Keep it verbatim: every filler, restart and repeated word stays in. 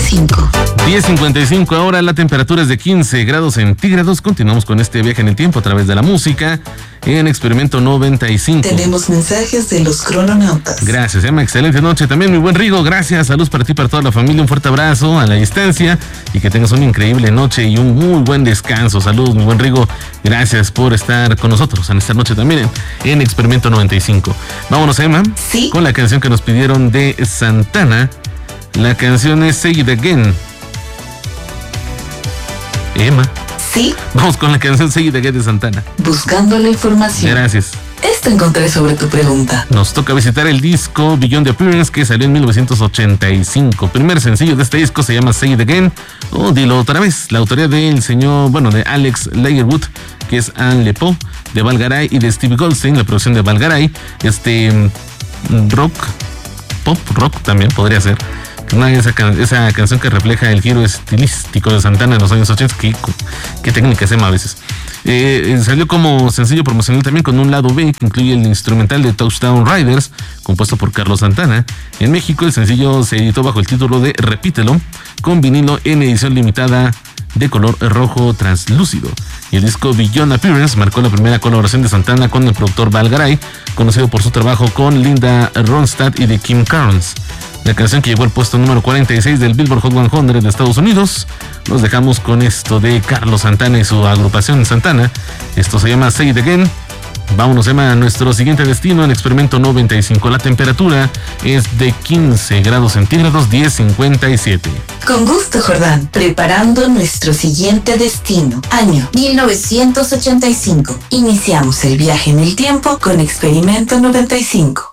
cinco. diez cincuenta y cinco ahora, la temperatura es de quince grados centígrados. Continuamos con este viaje en el tiempo a través de la música en Experimento noventa y cinco. Tenemos mensajes de los crononautas. Gracias, Emma, excelente noche. También mi buen Rigo, gracias, saludos para ti, para toda la familia, un fuerte abrazo a la distancia y que tengas una increíble noche y un muy buen descanso. Saludos, mi buen Rigo, gracias por estar con nosotros en esta noche también en, en Experimento noventa y cinco. Vámonos, Emma, sí, con la canción que nos pidieron de Santana. La canción es Say It Again. Emma. Sí. Vamos con la canción Say It Again de Santana. Buscando la información. Gracias. Esto encontré sobre tu pregunta. Nos toca visitar el disco Beyond the Appearance, que salió en mil novecientos ochenta y cinco. Primer sencillo de este disco se llama Say It Again, o Dilo Otra Vez. La autoría del señor, bueno, de Alex Lagerwood, que es Anne Lepo, de Valgaray, y de Steve Goldstein, la producción de Valgaray. Este rock, pop rock también podría ser. Una, esa, esa canción que refleja el giro estilístico de Santana en los años ochenta, que, que técnica se llama a veces. Eh, salió como sencillo promocional también con un lado B que incluye el instrumental de Touchdown Riders, compuesto por Carlos Santana. En México el sencillo se editó bajo el título de Repítelo, con vinilo en edición limitada de color rojo translúcido. Y el disco Beyond Appearance marcó la primera colaboración de Santana con el productor Valgaray, conocido por su trabajo con Linda Ronstadt y de Kim Carnes. La canción que llegó al puesto número cuarenta y seis del Billboard Hot cien de Estados Unidos. Nos dejamos con esto de Carlos Santana y su agrupación Santana. Esto se llama Say It Again. Vámonos, Emma, a nuestro siguiente destino en Experimento noventa y cinco. La temperatura es de quince grados centígrados, diez cincuenta y siete. Con gusto, Jordán. Preparando nuestro siguiente destino. Año mil novecientos ochenta y cinco. Iniciamos el viaje en el tiempo con Experimento noventa y cinco.